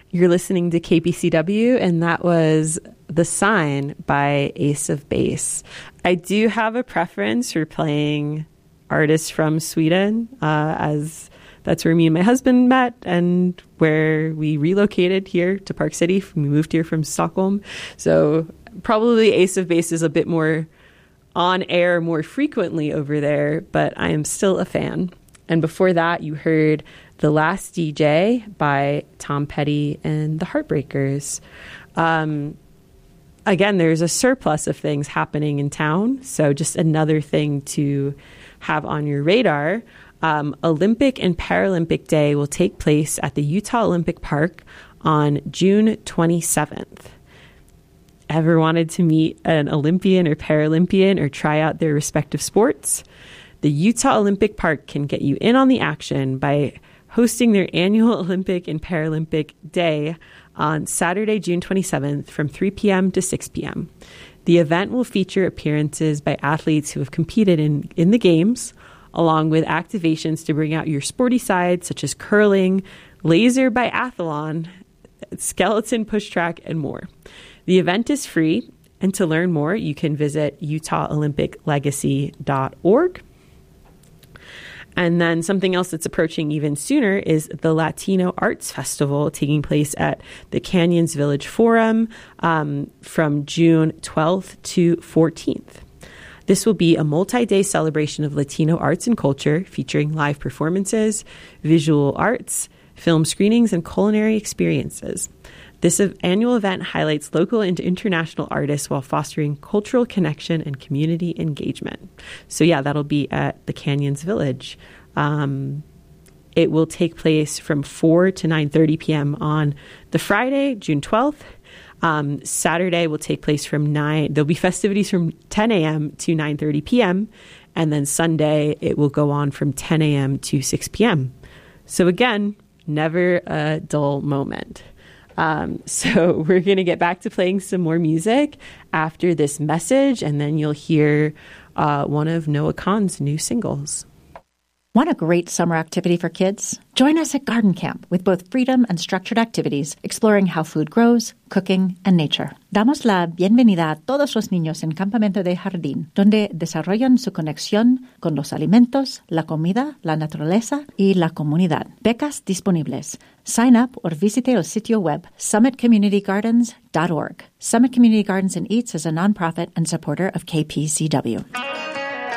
You're listening to KPCW, and that was The Sign by Ace of Base. I do have a preference for playing artists from Sweden, as that's where me and my husband met and where we relocated here to Park City. We moved here from Stockholm. So probably Ace of Base is a bit more on air more frequently over there, but I am still a fan. And before that, you heard The Last DJ by Tom Petty and the Heartbreakers. Again, there's a surplus of things happening in town. So just another thing to have on your radar. Olympic and Paralympic Day will take place at the Utah Olympic Park on June 27th. Ever wanted to meet an Olympian or Paralympian or try out their respective sports? The Utah Olympic Park can get you in on the action by hosting their annual Olympic and Paralympic Day on Saturday, June 27th from 3 p.m. to 6 p.m. The event will feature appearances by athletes who have competed in the games, along with activations to bring out your sporty side, such as curling, laser biathlon, skeleton push track, and more. The event is free, and to learn more, you can visit utaholympiclegacy.org. And then something else that's approaching even sooner is the Latino Arts Festival taking place at the Canyons Village Forum from June 12th to 14th. This will be a multi-day celebration of Latino arts and culture featuring live performances, visual arts, film screenings, and culinary experiences. This annual event highlights local and international artists while fostering cultural connection and community engagement. So yeah, that'll be at the Canyons Village. It will take place from 4 to 9:30 p.m. on the Friday, June 12th. Saturday will take place from 9. There'll be festivities from 10 a.m. to 9:30 p.m. And then Sunday, it will go on from 10 a.m. to 6 p.m. So again, never a dull moment. So we're going to get back to playing some more music after this message, and then you'll hear one of Noah Kahan's new singles. Want a great summer activity for kids? Join us at Garden Camp with both freedom and structured activities exploring how food grows, cooking, and nature. Damos la bienvenida a todos los niños en Campamento de Jardín, donde desarrollan su conexión con los alimentos, la comida, la naturaleza y la comunidad. Becas disponibles. Sign up or visite el sitio web summitcommunitygardens.org. Summit Community Gardens and Eats is a nonprofit and supporter of KPCW.